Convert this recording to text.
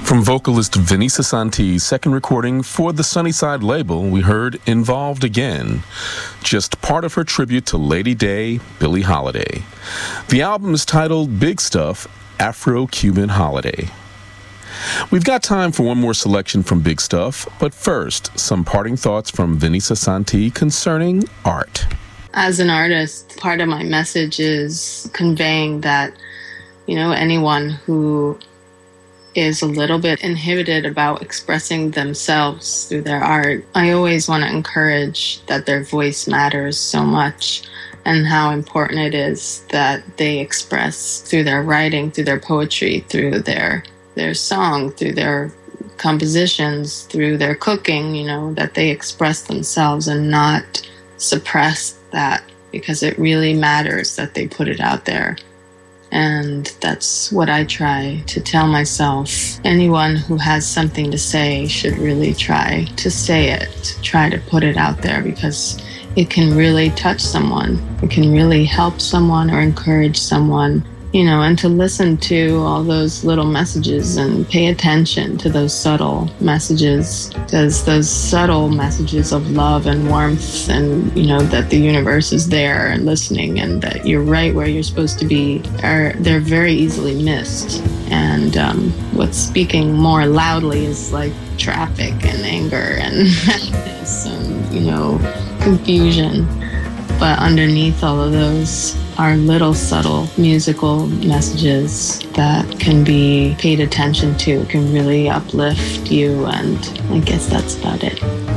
From vocalist Vanessa Santi's second recording for the Sunnyside label, we heard Involved Again, just part of her tribute to Lady Day, Billie Holiday. The album is titled Big Stuff, Afro-Cuban Holiday. We've got time for one more selection from Big Stuff, but first, some parting thoughts from Vanessa Santi concerning art. As an artist, part of my message is conveying that, anyone who is a little bit inhibited about expressing themselves through their art, I always want to encourage that their voice matters so much and how important it is that they express through their writing, through their poetry, through their song, through their compositions, through their cooking, that they express themselves and not suppress that, because it really matters that they put it out there. And that's what I try to tell myself. Anyone who has something to say should really try to say it, try to put it out there, because it can really touch someone. It can really help someone or encourage someone, and to listen to all those little messages and pay attention to those subtle messages, because those subtle messages of love and warmth and, that the universe is there and listening and that you're right where you're supposed to be, they're very easily missed. And what's speaking more loudly is like traffic and anger and madness and, confusion. But underneath all of those are little subtle musical messages that can be paid attention to, can really uplift you, and I guess that's about it.